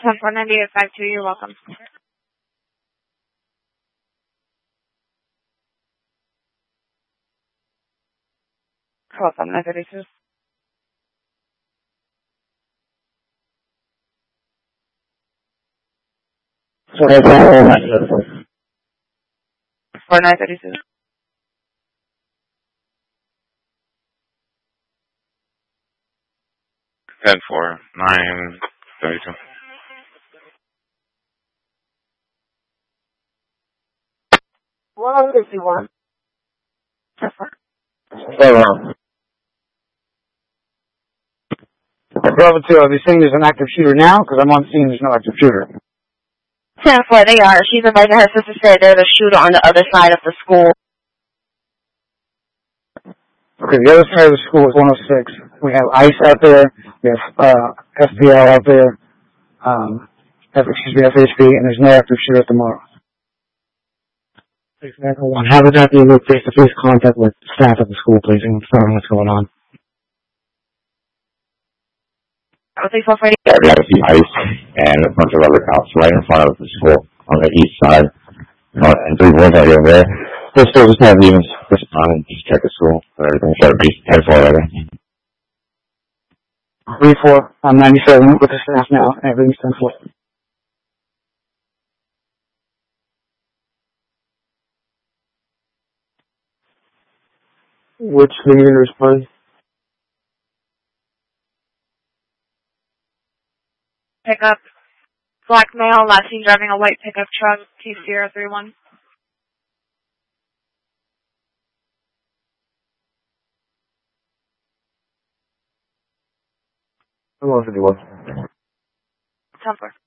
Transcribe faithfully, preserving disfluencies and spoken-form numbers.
ten four ninety-eight five two, you're welcome. Call from nine thirty-two. four nine thirty-two. ten four nine thirty-two. one fifty-one. ten four. Bravo two, are they saying there's an active shooter now? Because I'm on scene, there's no active shooter. ten four, they are. She's inviting her sister to say there's a shooter on the other side of the school. Okay, the other side of the school is one oh six. We have ICE out there, we have uh, F B I out there, um, F, excuse me, F H B, and there's no active shooter at the mall. One, have it after you make face-to-face contact with staff at the school, please, and confirm what's going on. I think so, Freddie. Yeah, we have a few ICE and a bunch of other cops right in front of the school on the east side. Uh, and three boys right over there. They're still just have even respond and just check the school for everything. So it'll be ten four right there. three four, I'm ninety-seven with the staff now, and everything's ten four. Which leaders, please? Pickup. Black male, last seen driving a white pickup truck, T zero three one. one fifty-one. ten four.